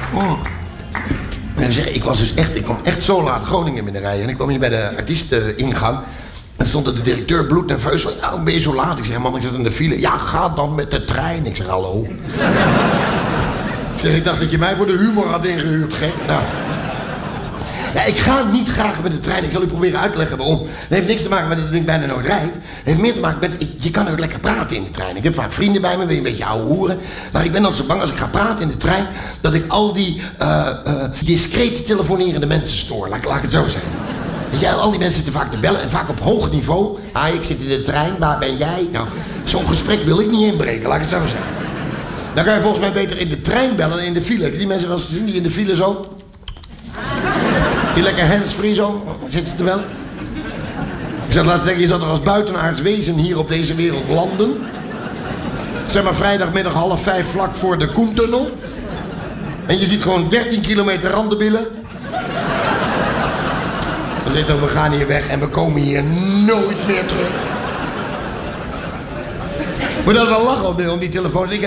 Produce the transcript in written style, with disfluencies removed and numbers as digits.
En zeg, ik kwam echt zo laat Groningen binnenrijden. En ik kwam hier bij de artiesteningang. En stond er de directeur bloednerveus van, ja, ben je zo laat? Ik zeg, man, ik zit in de file. Ja, ga dan met de trein. Ik zeg, hallo. Ik dacht dat je mij voor de humor had ingehuurd, gek. Nou. Ja, ik ga niet graag met de trein. Ik zal u proberen uit te leggen waarom. Dat heeft niks te maken met dat het ding bijna nooit rijdt. Het heeft meer te maken met, je kan ook lekker praten in de trein. Ik heb vaak vrienden bij me, wil je een beetje ouwe hoeren. Maar ik ben dan zo bang als ik ga praten in de trein, dat ik al die discreet telefonerende mensen stoor. Laat ik het zo zeggen. Weet je, al die mensen zitten vaak te bellen en vaak op hoog niveau. Ah, ik zit in de trein, waar ben jij? Nou, zo'n gesprek wil ik niet inbreken, laat ik het zo zeggen. Dan kan je volgens mij beter in de trein bellen dan in de file. Heb je die mensen wel eens gezien die in de file zo... Die lekker handsfree zo, zitten ze er wel? Ik zat laatst denken, je zat er als buitenaards wezen hier op deze wereld landen. Zeg maar vrijdagmiddag 4:30 vlak voor de Koentunnel. En je ziet gewoon 13 kilometer randenbillen. Dan zeg je, we gaan hier weg en we komen hier nooit meer terug. Maar dat is wel lachen om die telefoon.